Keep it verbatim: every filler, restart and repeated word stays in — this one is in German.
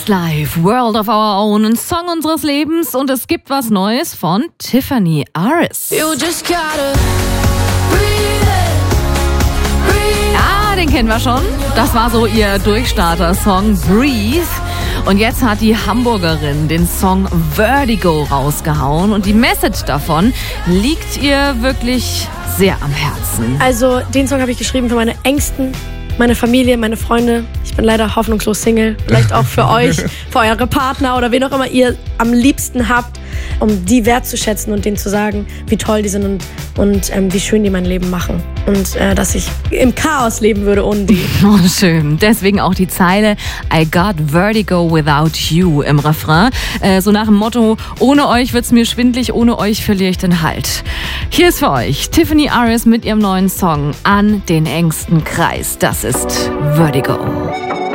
Westlife, World of Our Own, ein Song unseres Lebens, und es gibt was Neues von Tiffany Aris. You just gotta breathe in, breathe. Ja, den kennen wir schon. Das war so ihr Durchstarter-Song Breathe. Und jetzt hat die Hamburgerin den Song Vertigo rausgehauen, und die Message davon liegt ihr wirklich sehr am Herzen. Also den Song habe ich geschrieben für meine Ängsten, meine Familie, meine Freunde. Ich bin leider hoffnungslos Single. Vielleicht auch für euch, für eure Partner oder wen auch immer ihr am liebsten habt, um die wertzuschätzen und denen zu sagen, wie toll die sind und, und ähm, wie schön die mein Leben machen. Und äh, dass ich im Chaos leben würde ohne die. Oh, schön. Deswegen auch die Zeile I got vertigo without you im Refrain. Äh, so nach dem Motto, ohne euch wird's mir schwindlig, ohne euch verliere ich den Halt. Hier ist für euch Tiffany Aris mit ihrem neuen Song An den engsten Kreis. Das ist Vertigo.